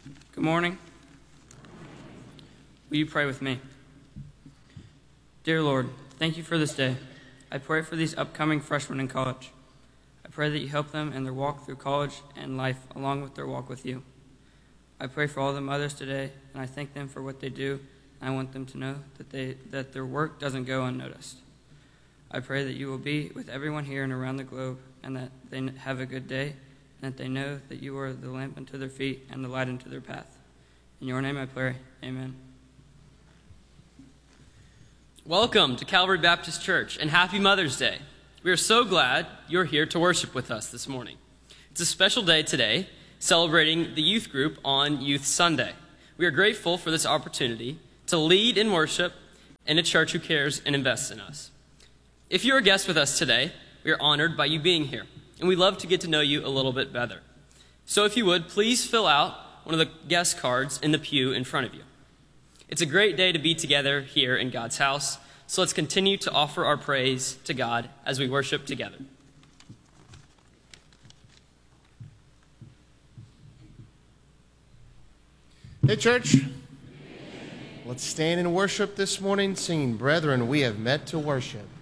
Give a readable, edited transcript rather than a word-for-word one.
Good morning. Will you pray with me? Dear Lord, thank you for this day. I pray for these upcoming freshmen in college. I pray that you help them in their walk through college and life along with their walk with you. I pray for all the mothers today, and I thank them for what they do. I want them to know that their work doesn't go unnoticed. I pray that you will be with everyone here and around the globe, and that they have a good day, and that they know that you are the lamp unto their feet and the light unto their path. In your name I pray, amen. Welcome to Calvary Baptist Church, and happy Mother's Day. We are so glad you're here to worship with us this morning. It's a special day today, celebrating the youth group on Youth Sunday. We are grateful for this opportunity to lead in worship in a church who cares and invests in us. If you're a guest with us today, we are honored by you being here, and we'd love to get to know you a little bit better. So if you would, please fill out one of the guest cards in the pew in front of you. It's a great day to be together here in God's house, so let's continue to offer our praise to God as we worship together. Hey, church. Let's stand and worship this morning, singing, "Brethren, we have met to worship."